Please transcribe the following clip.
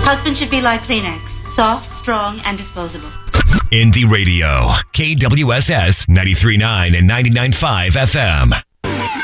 Husband should be like Kleenex. Soft, strong, and disposable. Indie Radio. KWSS 93.9 and 99.5 FM.